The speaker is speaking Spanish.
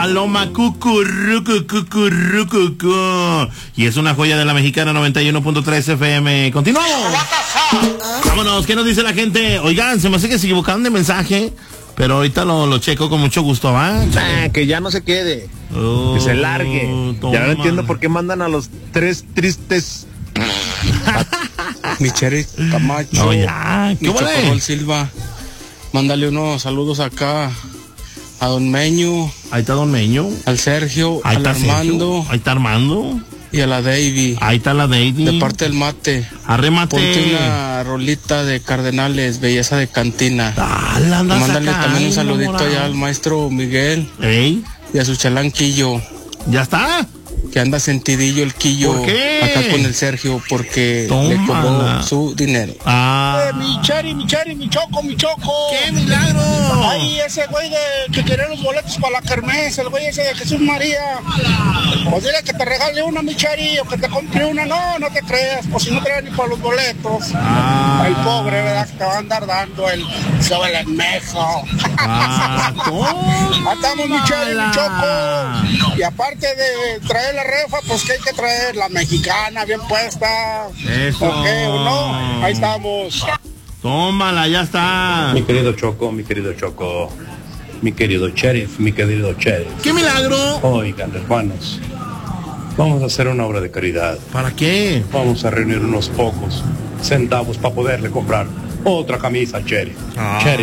paloma cucurrucu, cucurrucu. Y es una joya de la Mexicana 91.3 FM. Continuamos. Vámonos, ¿qué nos dice la gente? Oigan, se me hace que se equivocaron de mensaje, pero ahorita lo checo con mucho gusto, ¿va? Que ya no se quede. Que se largue. Toma. Ya no entiendo por qué mandan a los tres tristes. Michelle Camacho. No, ya. ¿Qué Chocorrol Silva. Mándale unos saludos acá a Don Meño. Ahí está Don Meño. Al Sergio. Ahí al está Armando. Sergio. Ahí está Armando. Y a la Davy. Ahí está la Davy. De parte del Mate. Arremate. Ponte una rolita de Cardenales, Belleza de Cantina. Mándale también un saludito allá al maestro Miguel. ¿Ey? Y a su chalanquillo. ¿Ya está? Que anda sentidillo el quillo. ¿Por qué? Acá con el Sergio porque Tómala. le cobró su dinero. Mi Chari, mi choco. ¡Qué milagro! Ay, ese güey que quería los boletos para la kermés, el güey ese de Jesús María. Pues dile que te regale una, mi Chari, o que te compre una. No te creas, pues si no trae ni para los boletos. El pobre, ¿verdad? Que te va a andar dando el sobre el mejo. Estamos, mi Chari, mi choco. Y aparte de traer la refa, pues que hay que traer la mexicana bien puesta. Eso. ¿Ok o no? Ahí estamos. Tómala, ya está. Mi querido Choco, mi querido sheriff, mi querido sheriff. ¡Qué milagro! Oigan, hermanos, vamos a hacer una obra de caridad. ¿Para qué? Vamos a reunir unos pocos centavos para poderle comprar otra camisa a Sheriff. Sheriff,